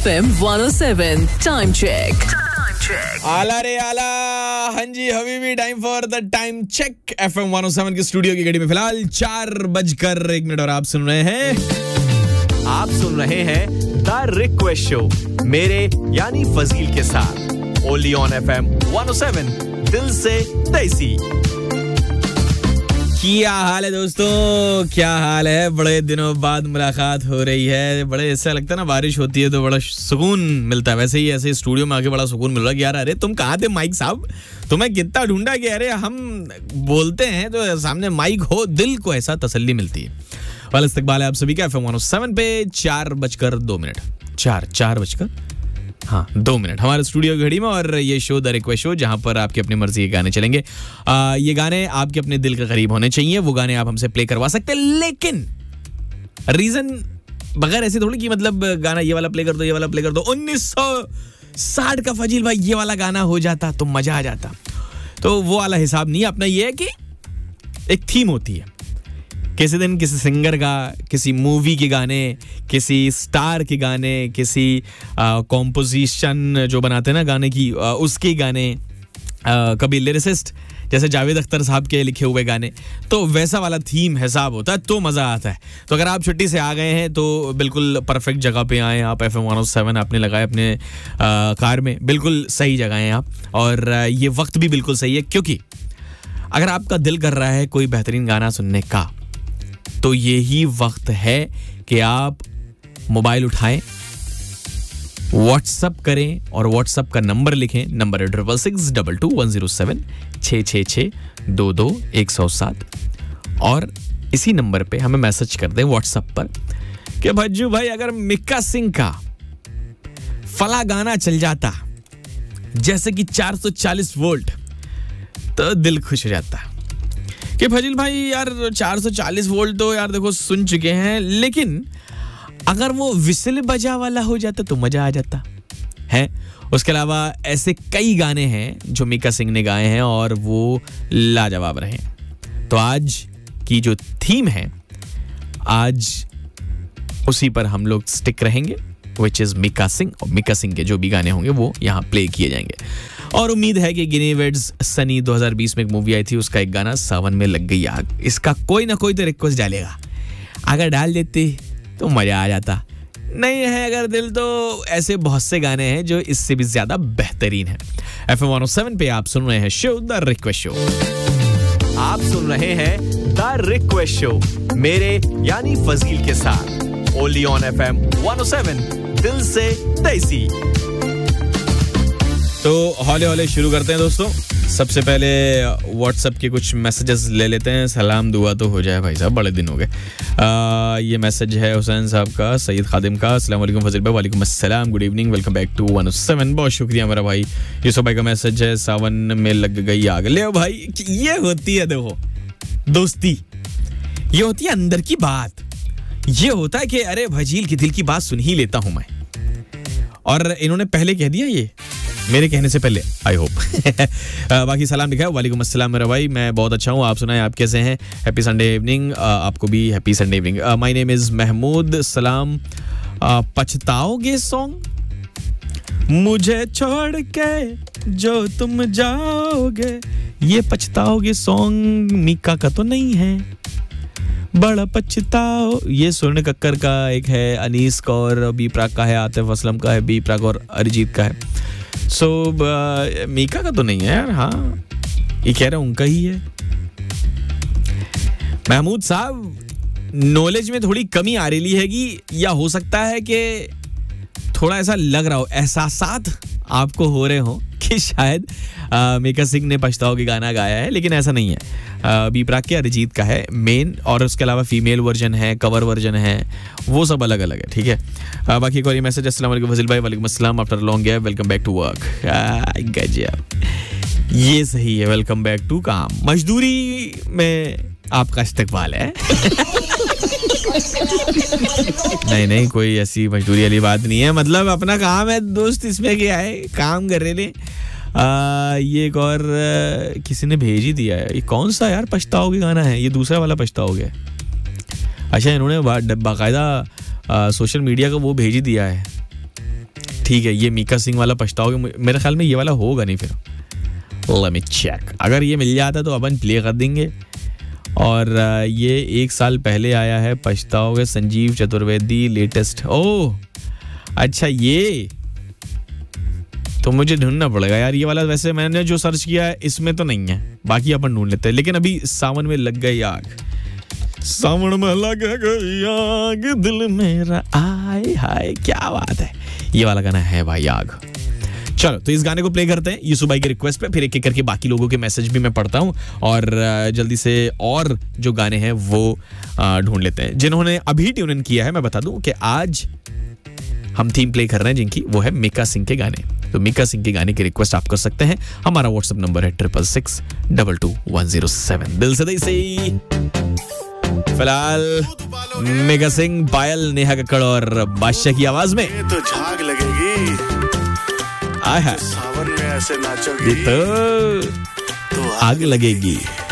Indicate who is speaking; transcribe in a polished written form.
Speaker 1: FM 107 time check.
Speaker 2: आला रे आला, हाँ जी Habibi, time for the time check. FM 107 की स्टूडियो की घड़ी में फिलहाल 4:01 और आप सुन रहे हैं द रिक्वेस्ट शो मेरे यानी फजील के साथ ओनली ऑन FM 107 दिल से देसी। क्या हाल है दोस्तों, क्या हाल है? बड़े दिनों बाद मुलाकात हो रही है। बड़े ऐसा लगता है ना, बारिश होती है तो बड़ा सुकून मिलता है। वैसे ही ऐसे स्टूडियो में आके बड़ा सुकून मिल रहा है कि यार अरे तुम कहाँ थे माइक साहब, तुम्हें कितना ढूंढा कि अरे हम बोलते हैं तो सामने माइक हो, दिल को ऐसा तसल्ली मिलती है। वाला इस्तकबाल है आप सभी का FM 107 पे 4:02 4:02 हमारे स्टूडियो घड़ी में। और ये शो द रिक्वेस्ट शो, जहां पर आपकी अपनी मर्जी के गाने चलेंगे। ये गाने आपके अपने दिल के करीब होने चाहिए, वो गाने आप हमसे प्ले करवा सकते हैं, लेकिन रीजन बगैर ऐसे थोड़ी कि मतलब गाना ये वाला प्ले कर दो, ये वाला प्ले कर दो। 1960 का फजील भाई ये वाला गाना हो जाता तो मजा आ जाता, तो वो वाला हिसाब नहीं। अपना ये है कि एक थीम होती है, किसी दिन किसी सिंगर का, किसी मूवी के गाने, किसी स्टार के गाने, किसी कॉम्पोजिशन जो बनाते हैं ना गाने की, उसके गाने, कभी लिरिसिस्ट जैसे जावेद अख्तर साहब के लिखे हुए गाने, तो वैसा वाला थीम हिसाब होता है तो मज़ा आता है। तो अगर आप छुट्टी से आ गए हैं तो बिल्कुल परफेक्ट जगह पे आए आप। FM 107 आपने लगाए अपने कार में, बिल्कुल सही जगह हैं आप। और ये वक्त भी बिल्कुल सही है, क्योंकि अगर आपका दिल कर रहा है कोई बेहतरीन गाना सुनने का, तो यही वक्त है कि आप मोबाइल उठाएं, व्हाट्सएप करें और व्हाट्सएप का नंबर लिखें। नंबर है 66222107 666222107 और इसी नंबर पे हमें मैसेज कर दें व्हाट्सएप पर कि भज्जू भाई अगर मिक्का सिंह का फला गाना चल जाता जैसे कि 440 वोल्ट तो दिल खुश हो जाता। कि फजील भाई यार 440 वोल्ट तो यार देखो सुन चुके हैं, लेकिन अगर वो विसल बजा वाला हो जाता तो मजा आ जाता है। उसके अलावा ऐसे कई गाने हैं जो मिक्का सिंह ने गाए हैं और वो लाजवाब रहे। तो आज की जो थीम है, आज उसी पर हम लोग स्टिक रहेंगे, विच इज मिक्का सिंह। और मिक्का सिंह के जो भी गाने होंगे वो यहाँ प्ले किए जाएंगे। और उम्मीद है कि गिनी वेड्स सनी 2020 में एक मूवी आई थी, उसका एक गाना सावन में लग गई आग, इसका कोई ना कोई तो रिक्वेस्ट डालेगा। अगर डाल देते तो मजा आ जाता, नहीं है अगर दिल तो ऐसे बहुत से गाने हैं जो इससे भी ज्यादा बेहतरीन है। FM 107 पे आप सुन रहे हैं शो द रिक्वेस्ट शो। आप सुन रहे हैं द रिक्वेस्ट शो मेरे यानी फजील के साथ ओनली ऑन FM 107 दिल से देसी। तो हौले हौले शुरू करते हैं दोस्तों। सबसे पहले व्हाट्सएप के कुछ मैसेजेस ले लेते हैं, सलाम दुआ तो हो जाए भाई साहब, बड़े दिन हो गए। ये मैसेज है हुसैन साहब का, सईद खादिम का। अस्सलाम वालेकुम फजील भाई। वालेकुम अस्सलाम, good evening, welcome back to 107। बहुत शुक्रिया मेरा भाई। यूसुफ भाई का मैसेज है, सावन में लग गई आग। ले भाई, ये होती है देखो दोस्ती, ये होती है अंदर की बात। ये होता है कि अरे भजील की दिल की बात सुन ही लेता हूं मैं, और इन्होंने पहले कह दिया ये मेरे कहने से पहले, आई होप। बाकी सलाम लिखा है, वालेकुम अस्सलाम मेरा भाई, मैं बहुत अच्छा हूँ, आप सुनाएं आप कैसे हैं? हैप्पी संडे इवनिंग, आपको भी happy Sunday evening. My name is Mahmood, सलाम। पछताओगे सॉन्ग मुझे छोड़ के जो तुम जाओगे, ये पछताओगे सॉन्ग मीका का तो नहीं है, बड़ा पछताओ। ये स्वर्ण कक्कर का एक है, अनीस कौर बी प्राक का है, आतिफ असलम का है, बी प्राक और अरिजीत का है। सो मीका का तो नहीं है यार। हाँ ये कह रहा हूं उनका ही है। महमूद साहब, नॉलेज में थोड़ी कमी आ रही है कि, या हो सकता है कि थोड़ा ऐसा लग रहा हो, एहसासात आपको हो रहे हो कि शायद मिक्का सिंह ने पछताओ की गाना गाया है, लेकिन ऐसा नहीं है। बी प्राक के अरिजीत का है मेन, और उसके अलावा फीमेल वर्जन है, कवर वर्जन है, वो सब अलग अलग है, ठीक है। बाकी कोई मैसेज, अस्सलाम वालेकुम फजील भाई। वालेकुम अस्सलाम, आफ्टर लॉन्ग गया, वेलकम बैक टू वर्क। गजब, ये सही है, वेलकम बैक टू काम। मजदूरी में आपका इस्तकबाल है। नहीं कोई ऐसी मजदूरी वाली बात नहीं है, मतलब अपना काम है दोस्त, इसमें क्या है, काम कर रहे थे। ये एक और किसी ने भेज ही दिया है, ये कौन सा यार पछताओगे गाना है, ये दूसरा वाला पछताओगे। अच्छा, इन्होंने बाकायदा सोशल मीडिया का वो भेज ही दिया है, ठीक है, ये मीका सिंह वाला पछताओगे, मेरे ख्याल में ये वाला होगा नहीं फिर। लेट मी चेक, अगर ये मिल जाता तो अपन प्ले कर देंगे। और ये 1 साल पहले आया है, पछताओगे, संजीव चतुर्वेदी लेटेस्ट। ओह अच्छा, ये तो मुझे ढूंढना पड़ेगा यार ये वाला। वैसे मैंने जो सर्च किया है इसमें तो नहीं है, बाकी अपन ढूंढ लेते हैं। लेकिन अभी सावन में लग गई आग, सावन में लग गई आग, दिल मेरा आए हाय, क्या बात है, ये वाला गाना है भाई आग। चलो तो इस गाने को प्ले करते हैं यूसुफ भाई की रिक्वेस्ट पे, फिर एक एक करके बाकी लोगों के मैसेज भी मैं पढ़ता हूँ और जल्दी से और जो गाने हैं वो ढूंढ लेते हैं। जिन्होंने अभी ट्यून इन किया है, मैं बता दूं कि आज हम थीम प्ले कर रहे हैं जिनकी, वो है मीका सिंह के गाने। तो मीका सिंह के गाने की रिक्वेस्ट आप कर सकते हैं। हमारा व्हाट्सएप नंबर है 666222107। दिल से फिलहाल मीका सिंह, पायल, नेहा कक्कड़ और बादशाह की आवाज में
Speaker 3: तो झाग लगेगी,
Speaker 2: आय हाय,
Speaker 3: सावन में ऐसे नाचोगी
Speaker 2: तो आग लगेगी।